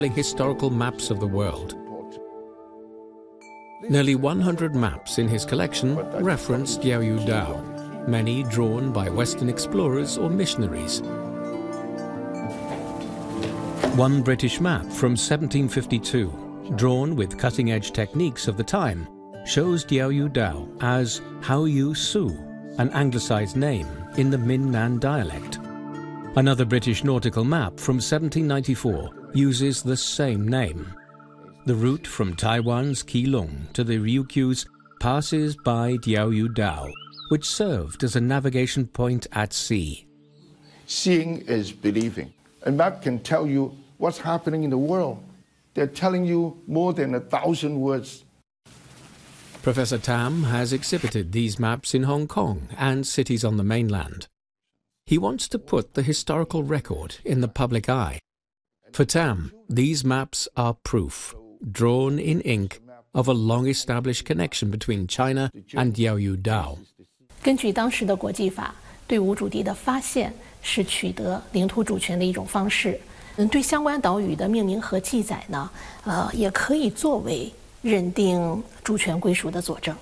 historical maps of the world. Nearly 100 maps in his collection reference Diaoyu Dao, many drawn by Western explorers or missionaries. One British map from 1752, drawn with cutting-edge techniques of the time, shows Diaoyu Dao as Hao Yu Su, an anglicized name in the Minnan dialect. Another British nautical map from 1794 uses the same name. The route from Taiwan's Keelung to the Ryukyus passes by Diaoyu Dao, which served as a navigation point at sea. Seeing is believing. A map can tell you what's happening in the world. They're telling you more than 1,000 words. Professor Tam has exhibited these maps in Hong Kong and cities on the mainland. He wants to put the historical record in the public eye. For Tam, these maps are proof, drawn in ink, of a long-established connection between China and Diaoyu Dao. 根据当时的国际法，对无主地的发现是取得领土主权的一种方式。对相关岛屿的命名和记载呢，也可以作为认定主权归属的佐证。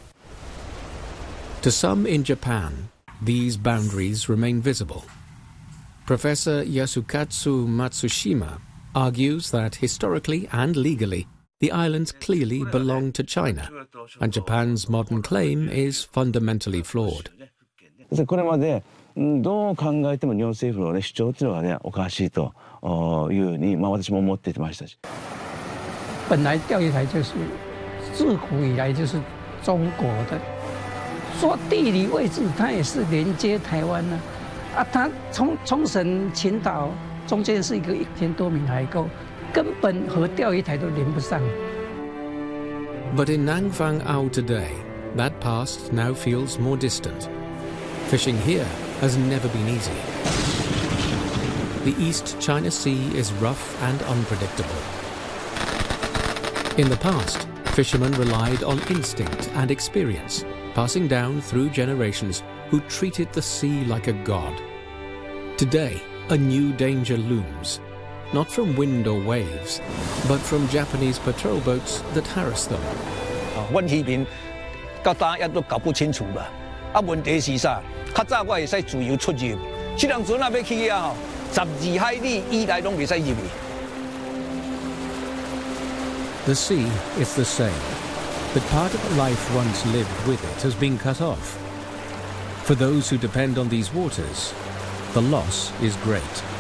To some in Japan, these boundaries remain visible. Professor Yasukatsu Matsushima argues that historically and legally, the islands clearly belong to China, and Japan's modern claim is fundamentally flawed. これまでどう考えても日本政府の主張というのはねおかしいというふうに私も思ってましたし。 本来钓鱼台就是自古以来就是中国的，说地理位置它也是连接台湾呢，它冲绳、群岛中间是一个1000多名海沟，根本和钓鱼台都连不上。 But in Nangfang Ao today, that past now feels more distant. Fishing here has never been easy. The East China Sea is rough and unpredictable. In the past, fishermen relied on instinct and experience, passing down through generations who treated the sea like a god. Today, a new danger looms, not from wind or waves, but from Japanese patrol boats that harass them. 阮渔民到今也都搞不清楚吧？问题是啥？较早我会使自由出入，这辆船啊要去啊，12海里以内拢袂使入去。 The sea is the same, but part of the life once lived with it has been cut off. For those who depend on these waters, the loss is great.